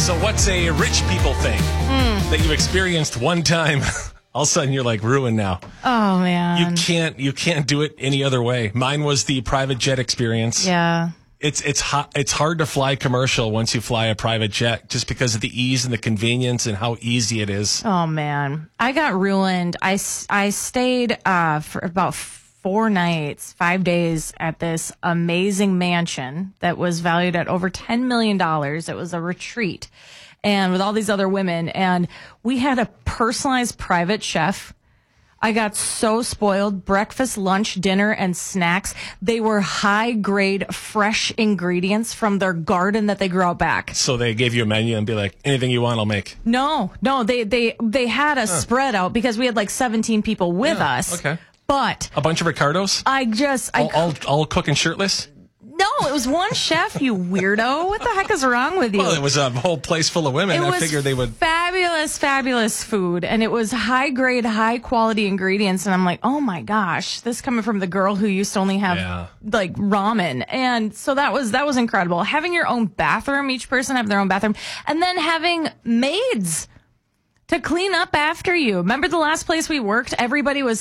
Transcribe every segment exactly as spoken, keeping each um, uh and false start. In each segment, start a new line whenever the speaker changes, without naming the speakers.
So what's a rich people thing
Mm.
that you experienced one time? All of a sudden, you're like ruined now.
Oh, man.
You can't you can't do it any other way. Mine was the private jet experience.
Yeah.
It's it's hot, it's hard to fly commercial once you fly a private jet, just because of the ease and the convenience and how easy it is.
Oh, man. I got ruined. I, s- I stayed uh, for about four nights, five days at this amazing mansion that was valued at over ten million dollars. It was a retreat, and with all these other women. And we had a personalized private chef. I got so spoiled. Breakfast, lunch, dinner, and snacks. They were high-grade, fresh ingredients from their garden that they grew out back.
So they gave you a menu and be like, anything you want, I'll make.
No, no, they they they had a spread out because we had like seventeen people with
Yeah,
us.
okay.
But
A bunch of Ricardos?
I just I
All, all, all cooking shirtless?
no, it was one chef. You weirdo! What the heck is wrong with you?
Well, it was a whole place full of women.
It
I
was
figured they would.
fabulous, fabulous food, and it was high grade, high quality ingredients. And I'm like, oh my gosh, this coming from the girl who used to only have
Yeah.
like ramen, and so that was that was incredible. Having your own bathroom, each person have their own bathroom, and then having maids to clean up after you. Remember the last place we worked? Everybody was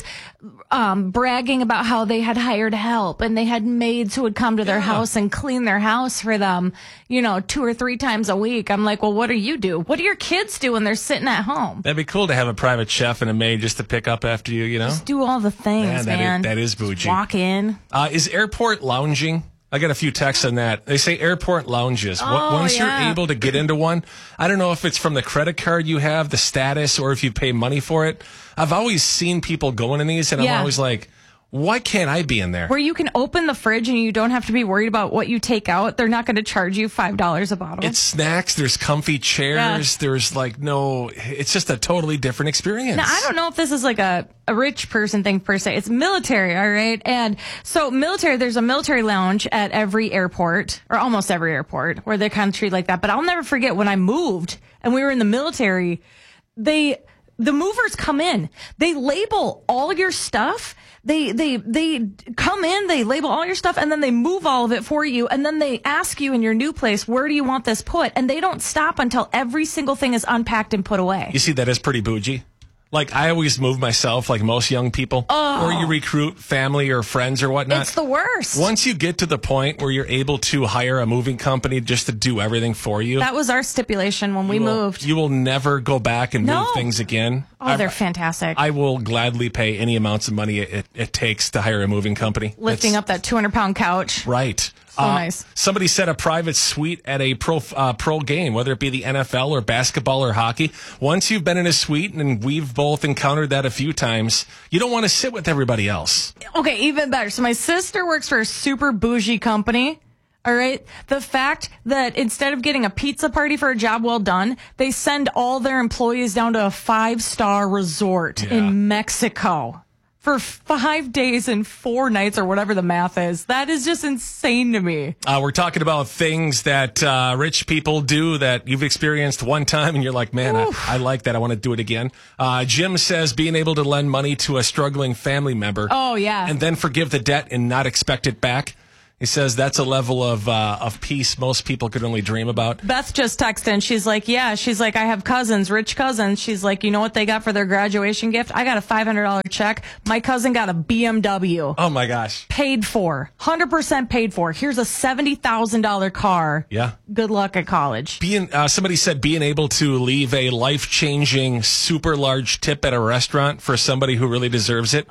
um, bragging about how they had hired help and they had maids who would come to their
Yeah.
house and clean their house for them, you know, two or three times a week. I'm like, well, what do you do? What do your kids do when they're sitting at home?
That'd be cool to have a private chef and a maid just to pick up after you, you know?
Do all the things,
Man,
man.
that is- that is bougie.
Walk in.
Uh, is airport lounging? I got a few texts on that. They say airport lounges. Wa-
Oh,
Once
yeah.
you're able to get into one, I don't know if it's from the credit card you have, the status, or if you pay money for it. I've always seen people going in these, and I'm
Yeah.
always like, why can't I be in there?
Where you can open the fridge and you don't have to be worried about what you take out. They're not going to charge you five dollars a bottle.
It's snacks. There's comfy chairs. There's like no. It's just a totally different experience.
Now, I don't know if this is like a, a rich person thing per se. It's military, all right? And so military, there's a military lounge at every airport, or almost every airport, where they kind of treat like that. But I'll never forget when I moved and we were in the military, they, the movers come in, they label all your stuff. They, they, they come in, they label all your stuff, and then they move all of it for you. And then they ask you in your new place, where do you want this put? And they don't stop until every single thing is unpacked and put away.
You see, that is pretty bougie. Like, I always move myself, like most young people.
Oh.
Or you recruit family or friends or whatnot.
It's the worst.
Once you get to the point where you're able to hire a moving company just to do everything for you,
That was our stipulation when we
you will-
moved.
you will never go back and
No.
move things again.
Oh,
I-
they're fantastic.
I will gladly pay any amounts of money it, it takes to hire a moving company.
Lifting
It's-
up that two hundred pound couch.
Right.
So nice.
Somebody said a private suite at a pro uh, pro game, whether it be the N F L or basketball or hockey. Once you've been in a suite, and we've both encountered that a few times, you don't want to sit with everybody else.
Okay, even better. So my sister works for a super bougie company. All right. The fact that instead of getting a pizza party for a job well done, they send all their employees down to a five star resort
Yeah.
in Mexico for five days and four nights or whatever the math is. That is just insane to me.
Uh, we're talking about things that uh, rich people do that you've experienced one time, and you're like, man, I, I like that. I want to do it again. Uh, Jim says being able to lend money to a struggling family member.
Oh, yeah.
And then forgive the debt and not expect it back. He says that's a level of uh, of peace most people could only dream about.
Beth just texted and she's like, yeah, she's like, I have cousins, rich cousins. She's like, you know what they got for their graduation gift? I got a five hundred dollars check. My cousin got a B M W.
Oh, my gosh.
Paid for. one hundred percent paid for. Here's a seventy thousand dollars car.
Yeah.
Good luck at college.
Being uh, somebody said being able to leave a life-changing, super large tip at a restaurant for somebody who really deserves it.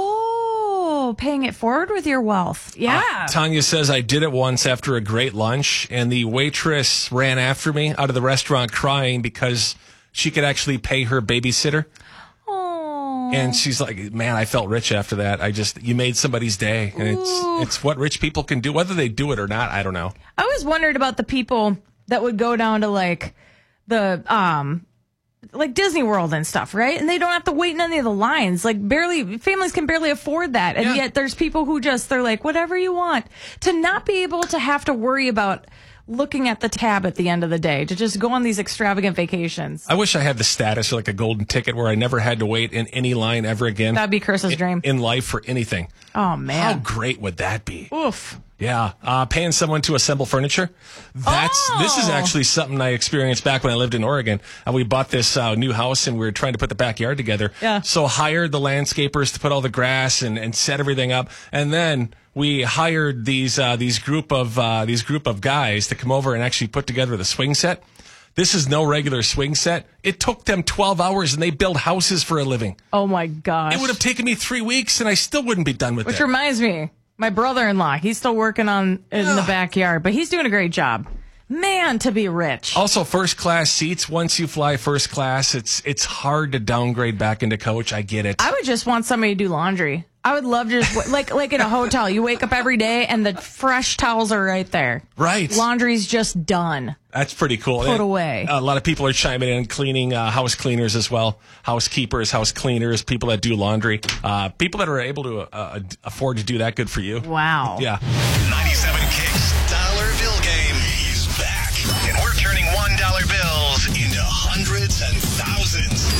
Oh, paying it forward with your wealth. Yeah.
Uh, Tanya says, I did it once after a great lunch, and the waitress ran after me out of the restaurant crying because she could actually pay her babysitter.
Oh.
And she's like, man, I felt rich after that. I just, you made somebody's day. And it's, it's what rich people can do. Whether they do it or not, I don't know.
I always wondered about the people that would go down to like the, um, like Disney World and stuff, right? And they don't have to wait in any of the lines. Like barely, families can barely afford that. And
Yeah.
yet there's people who just, they're like, whatever you want. To not be able to have to worry about looking at the tab at the end of the day, to just go on these extravagant vacations.
I wish I had the status or like a golden ticket where I never had to wait in any line ever again.
That'd be Chris's dream.
In life for anything.
Oh,
How
man.
great would that be?
Oof.
Yeah, uh, paying someone to assemble furniture. That's
Oh.
This is actually something I experienced back when I lived in Oregon. And we bought this uh, new house and we were trying to put the backyard together.
Yeah.
So hired the landscapers to put all the grass and, and set everything up. And then we hired these uh, these group of uh, these group of guys to come over and actually put together the swing set. This is no regular swing set. It took them twelve hours and they build houses for a living.
Oh my gosh.
It would have taken me three weeks and I still wouldn't be done with
Which
it.
reminds me, my brother-in-law, he's still working on in the backyard, but he's doing a great job. Man, to be rich.
Also, first class seats. Once you fly first class, it's it's hard to downgrade back into coach. I get it.
I would just want somebody to do laundry. I would love to just, like, like in a hotel, you wake up every day and the fresh towels are right there.
Right.
Laundry's just done.
That's pretty cool.
Put
And
away.
A lot of people are chiming in, cleaning, uh, house cleaners as well. Housekeepers, house cleaners, people that do laundry. Uh, people that are able to uh, afford to do that, good for you.
Wow.
Yeah.
ninety-seven Kicks Dollar Bill Game. He's back. And we're turning one dollar bills into hundreds and thousands.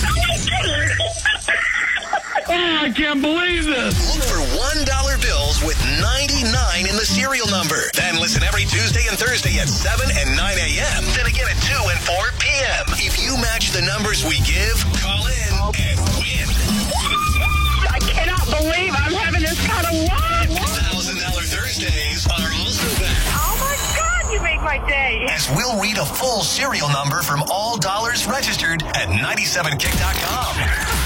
Oh, I can't believe this.
Look for one dollar bills with ninety-nine in the serial number. Then listen every Tuesday and Thursday at seven and nine a.m. Then again at two and four p.m. If you match the numbers we give, call in and win.
I cannot believe I'm having this kind of luck.
one thousand dollar Thursdays are also back.
Oh, my God, you make my day.
As we'll read a full serial number from all dollars registered at ninety-seven kick dot com.